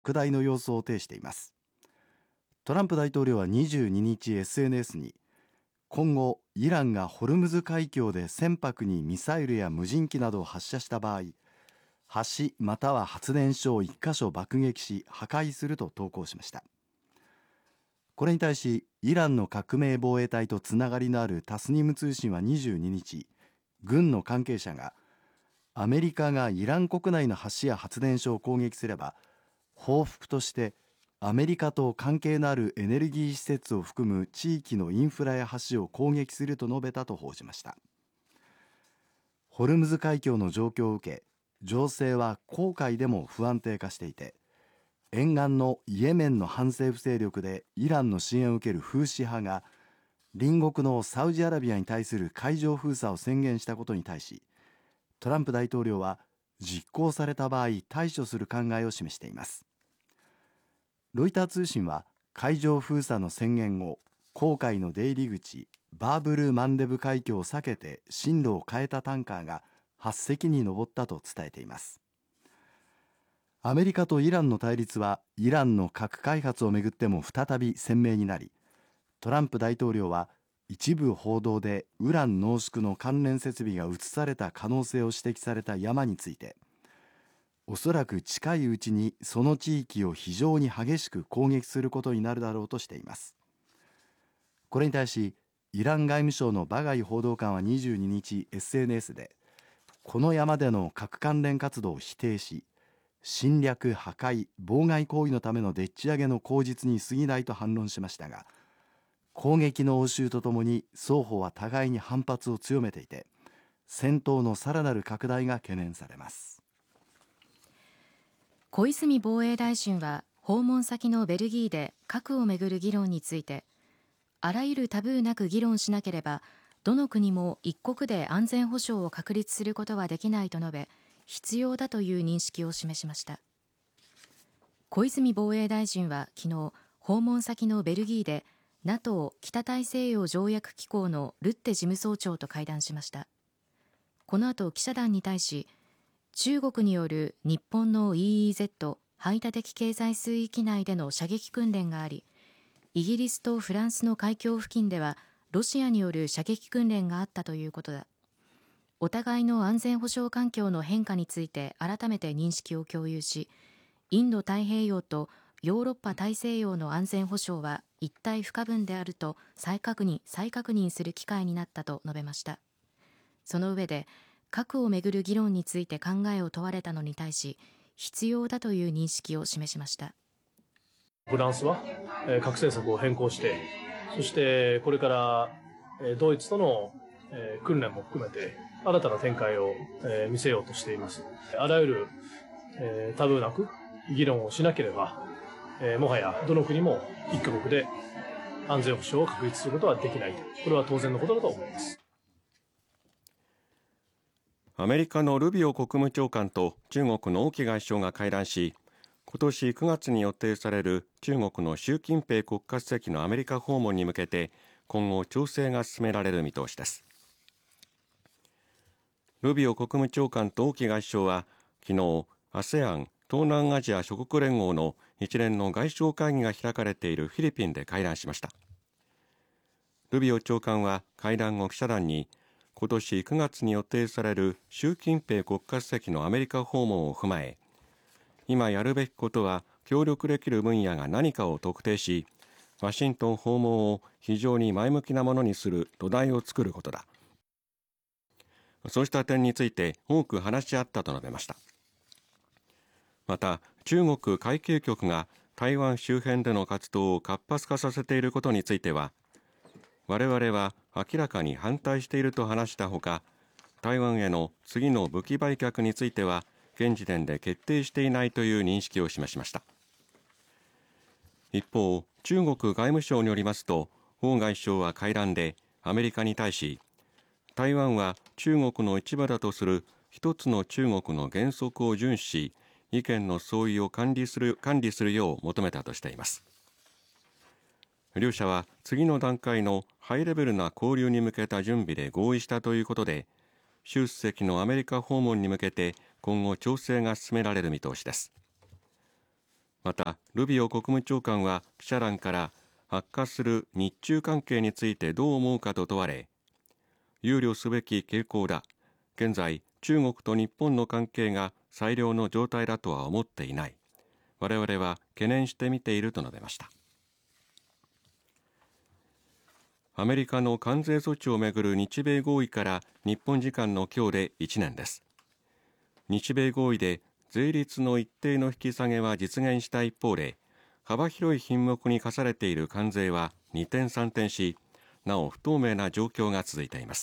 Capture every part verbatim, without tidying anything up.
拡大の様相を呈しています。トランプ大統領はにじゅうににち エスエヌエス に、今後イランがホルムズ海峡で船舶にミサイルや無人機などを発射した場合、橋または発電所をいっか所爆撃し破壊すると投稿しました。これに対しイランの革命防衛隊とつながりのあるタスニム通信はにじゅうににち、軍の関係者がアメリカがイラン国内の橋や発電所を攻撃すれば、報復としてアメリカと関係のあるエネルギー施設を含む地域のインフラや橋を攻撃すると述べたと報じました。ホルムズ海峡の状況を受け、情勢は紅海でも不安定化していて、沿岸のイエメンの反政府勢力でイランの支援を受けるフーシ派が隣国のサウジアラビアに対する海上封鎖を宣言したことに対し、トランプ大統領は実行された場合対処する考えを示しています。ロイター通信は海上封鎖の宣言後、紅海の出入り口バーブルマンデブ海峡を避けて進路を変えたタンカーがはちせきに上ったと伝えています。アメリカとイランの対立はイランの核開発をめぐっても再び鮮明になり、トランプ大統領は一部報道でウラン濃縮の関連設備が移された可能性を指摘された山について、おそらく近いうちにその地域を非常に激しく攻撃することになるだろうとしています。これに対しイラン外務省のバガイ報道官はにじゅうににち エスエヌエス で、この山での核関連活動を否定し、侵略破壊妨害行為のためのでっち上げの口実に過ぎないと反論しましたが、攻撃の応酬とともに双方は互いに反発を強めていて、戦闘のさらなる拡大が懸念されます。 小泉防衛大臣は訪問先のベルギーで核をめぐる議論について、あらゆるタブーなく議論しなければどの国も一国で安全保障を確立することはできないと述べ、必要だという認識を示しました。小泉防衛大臣は昨日、訪問先のベルギーで ナトー 北大西洋条約機構のルッテ事務総長と会談しました。この後記者団に対し、中国による日本の イーイーゼット 排他的経済水域内での射撃訓練があり、イギリスとフランスの海峡付近ではロシアによる射撃訓練があったということだ。お互いの安全保障環境の変化について改めて認識を共有し、インド太平洋とヨーロッパ大西洋の安全保障は一体不可分であると再確認、再確認する機会になったと述べました。その上で、核をめぐる議論について考えを問われたのに対し、必要だという認識を示しました。 フランスは核政策を変更して、そしてこれからドイツとの訓練も含めて新たな展開を見せようとしています。あらゆるタブーなく議論をしなければ、もはやどの国も一カ国で安全保障を確立することはできない。これは当然のことだと思います。 アメリカのルビオ国務長官と中国の王毅外相が会談し、今年くがつに予定される中国の習近平国家主席のアメリカ訪問に向けて今後調整が進められる見通しです。ルビオ国務長官と王毅外相は昨日 アセアン 東南アジア諸国連合の一連の外相会議が開かれているフィリピンで会談しました。ルビオ長官は会談後記者団に、今年くがつに予定される習近平国家主席のアメリカ訪問を踏まえ、今やるべきことは協力できる分野が何かを特定し、ワシントン訪問を非常に前向きなものにする土台を作ることだ。そうした点について多く話し合ったと述べました。また、中国海警局が台湾周辺での活動を活発化させていることについては、我々は明らかに反対していると話したほか、台湾への次の武器売却については現時点で決定していないという認識を示しました。一方、中国外務省によりますと、王外相は会談でアメリカに対し、台湾は中国の一部だとする一つの中国の原則を遵守し、意見の相違を管理する、管理するよう求めたとしています。両者は次の段階のハイレベルな交流に向けた準備で合意したということで、習主席のアメリカ訪問に向けて今後調整が進められる見通しです。 またルビオ国務長官は記者団から悪化する日中関係についてどう思うかと問われ、憂慮すべき傾向だ、現在中国と日本の関係が最良の状態だとは思っていない、我々は懸念してみていると述べました。アメリカの関税措置をめぐる日米合意から日本時間の今日でいちねんです。日米合意で税率の一定の引き下げは実現した一方で、幅広い品目に課されている関税は二転三転し、なお不透明な状況が続いています。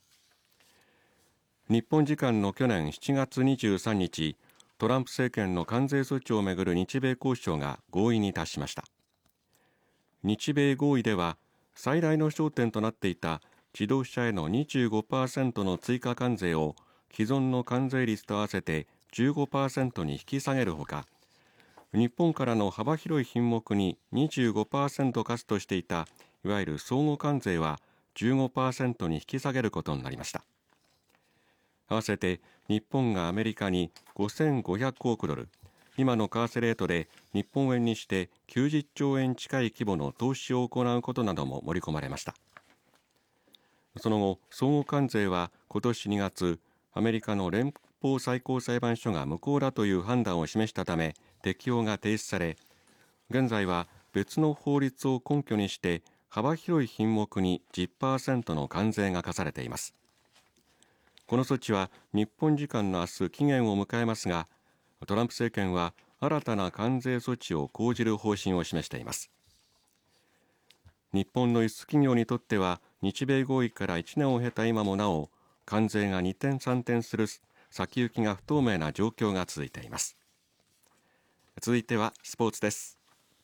日本時間の去年しちがつにじゅうさんにち、トランプ政権の関税措置をめぐる日米交渉が合意に達しました。日米合意では最大の焦点となっていた自動車への にじゅうごパーセント の追加関税を既存の関税率と合わせて じゅうごパーセント に引き下げるほか、日本からの幅広い品目に にじゅうごパーセント 課すとしていたいわゆる相互関税は じゅうごパーセント に引き下げることになりました。合わせて日本がアメリカにごせんごひゃくおくドル、今の為替レートで日本円にしてきゅうじゅっちょうえん近い規模の投資を行うことなども盛り込まれました。その後、相互関税は今年にがつ、アメリカの連邦最高裁判所が無効だという判断を示したため適用が停止され、現在は別の法律を根拠にして幅広い品目に じゅっパーセント の関税が課されています。この措置は日本時間の明日期限を迎えますが、トランプ政権は新たな関税措置を講じる方針を示しています。日本の輸出企業にとっては日米合意からいちねんを経た今もなお、関税が二転三転する先行きが不透明な状況が続いています。続いてはスポーツです。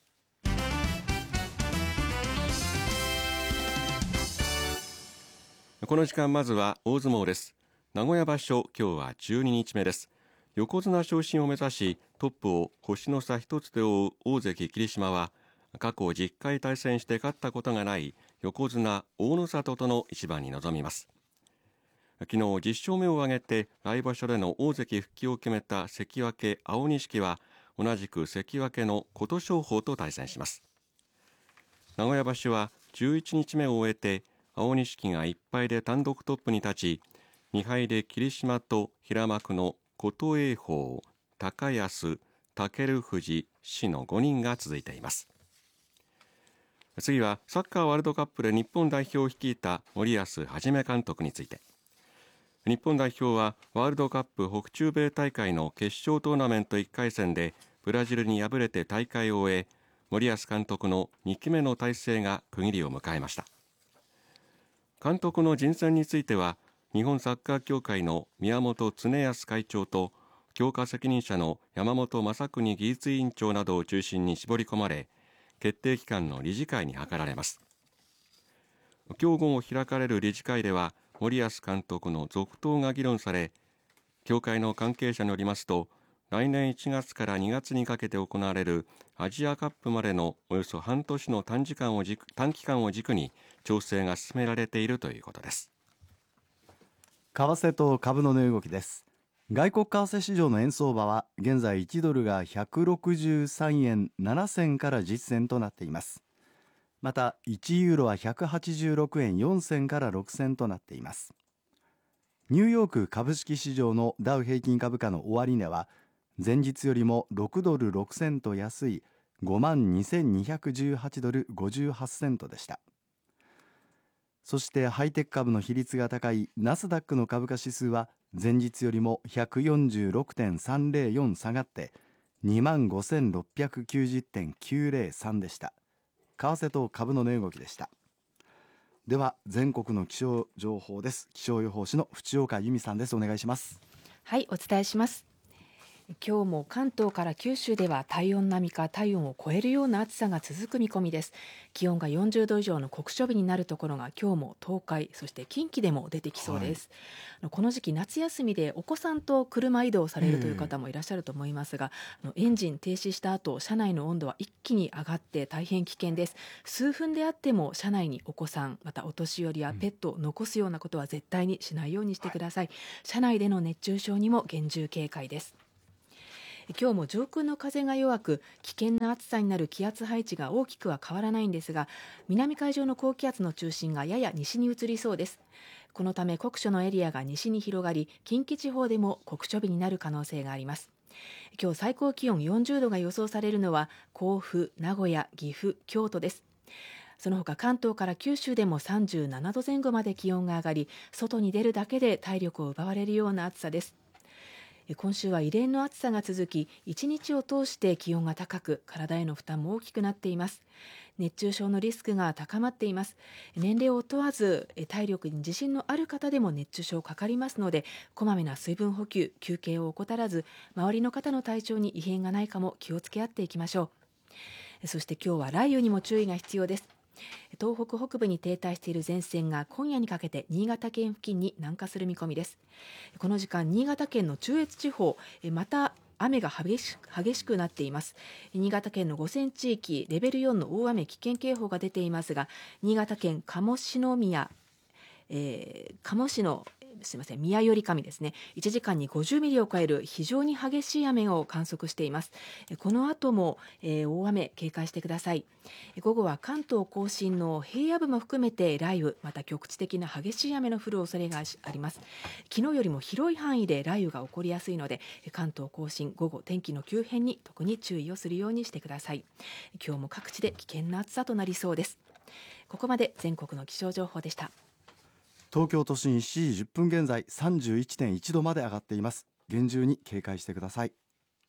この時間、まずは大相撲です。名古屋場所、今日はじゅうににちめです。横綱昇進を目指しトップを星の差一つで追う大関霧島は、過去じゅっかい対戦して勝ったことがない横綱大の里との一番に臨みます。昨日じゅっしょうめを挙げて来場所での大関復帰を決めた関脇青錦は、同じく関脇の琴勝峰と対戦します。名古屋場所はじゅういちにちめを終えて青錦がいっぱいで単独トップに立ち、にはいで霧島と平幕の琴栄鵬、高安、尊富士、志のごにんが続いています。次はサッカーワールドカップで日本代表を率いた森保一監督について、日本代表はワールドカップ北中米大会の決勝トーナメントいっかいせんでブラジルに敗れて大会を終え、森保監督のにきめの体制が区切りを迎えました。監督の人選については、日本サッカー協会の宮本恒靖会長と強化責任者の山本正邦技術委員長などを中心に絞り込まれ、決定機関の理事会に諮られます。今日午後開かれる理事会では森保監督の続投が議論され、協会の関係者によりますと、来年いちがつからにがつにかけて行われるアジアカップまでのおよそ半年の短時間を軸短期間を軸に調整が進められているということです。 為替と株の値動きです。外国為替市場の円相場は現在いちドルがひゃくろくじゅうさんえんななせんからじゅっせんとなっています。またいちユーロはひゃくはちじゅうろくえんよんせんからろくせんとなっています。ニューヨーク株式市場のダウ平均株価の終値は前日よりもろくドルろくセント安い ごまんにせんにひゃくじゅうはちドルごじゅうはちセントでした。そしてハイテク株の比率が高いナスダックの株価指数は前日よりも ひゃくよんじゅうろくてんさんぜろよん 下がって にまんごせんろっぴゃくきゅうじゅうてんきゅうぜろさん でした。為替と株の値動きでした。では全国の気象情報です。気象予報士の淵岡由美さんです。お願いします。 はい、お伝えします。今日も関東から九州では体温並みか体温を超えるような暑さが続く見込みです。気温がよんじゅうど以上の酷暑日になるところが今日も東海、そして近畿でも出てきそうです、はい、この時期夏休みでお子さんと車移動されるという方もいらっしゃると思いますが、えー、エンジン停止した後車内の温度は一気に上がって大変危険です。数分であっても車内にお子さんまたお年寄りやペットを残すようなことは絶対にしないようにしてください、はい、車内での熱中症にも厳重警戒です。 今日も上空の風が弱く危険な暑さになる気圧配置が大きくは変わらないんですが、南海上の高気圧の中心がやや西に移りそうです。このため酷暑のエリアが西に広がり、近畿地方でも酷暑日になる可能性があります。今日最高気温よんじゅうどが予想されるのは甲府、名古屋、岐阜、京都です。その他関東から九州でもさんじゅうななどぜん後まで気温が上がり、外に出るだけで体力を奪われるような暑さです。今週は異例の暑さが続き、一日を通して気温が高く、体への負担も大きくなっています。熱中症のリスクが高まっています。年齢を問わず体力に自信のある方でも熱中症かかりますので、こまめな水分補給、休憩を怠らず、周りの方の体調に異変がないかも気をつけ合っていきましょう。そして今日は雷雨にも注意が必要です。東北北部に停滞している前線が今夜にかけて新潟県付近に南下する見込みです。この時間、新潟県の中越地方、また雨が激しく、激しくなっています。新潟県の五泉地域、レベルよんの大雨危険警報が出ていますが、新潟県鴨篠宮、えー、鴨市のすみません宮寄上ですね、いちじかんにごじゅうミリを超える非常に激しい雨を観測しています。この後も、えー、大雨警戒してください。午後は関東甲信の平野部も含めて雷雨、また局地的な激しい雨の降る恐れがあります。昨日よりも広い範囲で雷雨が起こりやすいので、関東甲信午後天気の急変に特に注意をするようにしてください。今日も各地で危険な暑さとなりそうです。ここまで全国の気象情報でした。 東京都心しちじじゅっぷん現在 さんじゅういってんいちどまで上がっています。厳重に警戒してください。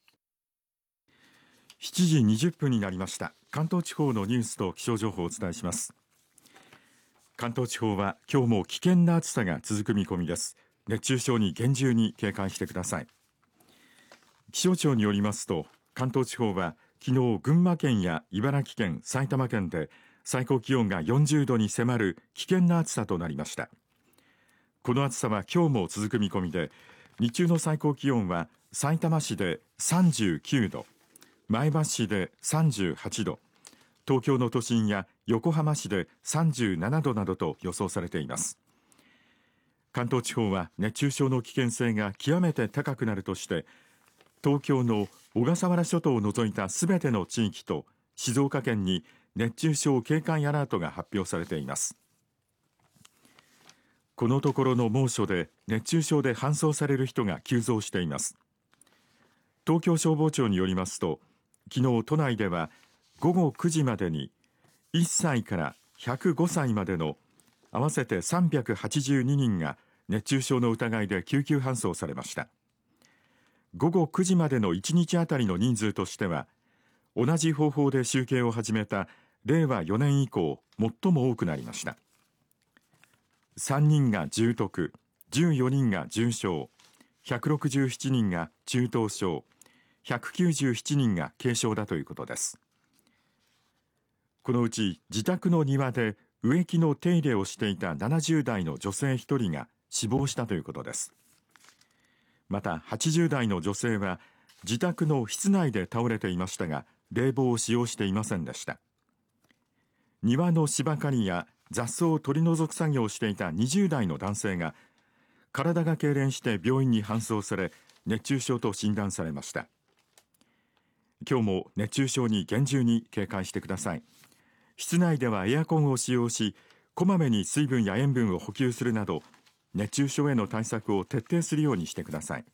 しちじにじゅっぷんになりました。関東地方のニュースと気象情報をお伝えします。関東地方は今日も危険な暑さが続く見込みです。熱中症に厳重に警戒してください。気象庁によりますと、関東地方は昨日群馬県や茨城県、埼玉県で最高気温がよんじゅうどに迫る危険な暑さとなりました。この暑さは今日も続く見込みで、日中の最高気温はさいたま市でさんじゅうきゅうど、前橋市でさんじゅうはちど、東京の都心や横浜市でさんじゅうななどなどと予想されています。関東地方は熱中症の危険性が極めて高くなるとして、東京の小笠原諸島を除いたすべての地域と静岡県に熱中症警戒アラートが発表されています。このところの猛暑で熱中症で搬送される人が急増しています。東京消防庁によりますと、昨日都内では午後くじまでにいっさいからひゃくごさいまでの合わせてさんびゃくはちじゅうににんが熱中症の疑いで救急搬送されました。午後くじまでのいちにちあたりの人数としては、同じ方法で集計を始めたれいわよねん以降最も多くなりました。さんにんが重篤、じゅうよにんが重症、ひゃくろくじゅうななにんが中等症、ひゃくきゅうじゅうななにんが軽症だということです。このうち自宅の庭で植木の手入れをしていたななじゅうだいの女性ひとりが死亡したということです。またはちじゅうだいの女性は自宅の室内で倒れていましたが、冷房を使用していませんでした。庭の芝刈りや雑草を取り除く作業をしていたにじゅうだいの男性が体が痙攣して病院に搬送され、熱中症と診断されました。今日も熱中症に厳重に警戒してください。室内ではエアコンを使用し、こまめに水分や塩分を補給するなど、熱中症への対策を徹底するようにしてください。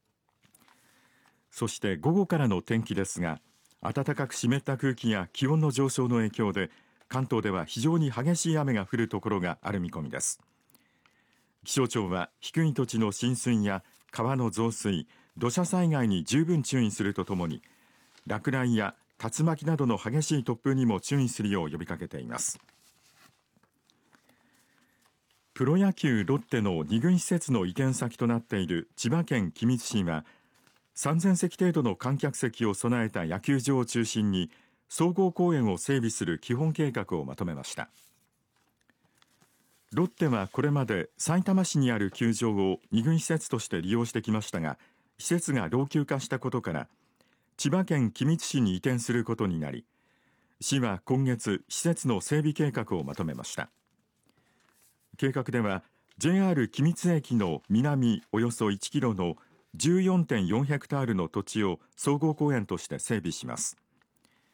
そして午後からの天気ですが、暖かく湿った空気や気温の上昇の影響で、関東では非常に激しい雨が降るところがある見込みです。気象庁は低い土地の浸水や川の増水、土砂災害に十分注意するとともに、落雷や竜巻などの激しい突風にも注意するよう呼びかけています。プロ野球ロッテのに軍施設の移転先となっている千葉県君津市は、さんぜんせき程度の観客席を備えた野球場を中心に総合公園を整備する基本計画をまとめました。ロッテはこれまでさいたま市にある球場をに軍施設として利用してきましたが、施設が老朽化したことから千葉県君津市に移転することになり、市は今月施設の整備計画をまとめました。計画では ジェイアール 君津駅の南およそいちキロのじゅうよんてんよんヘクタールの土地を総合公園として整備します。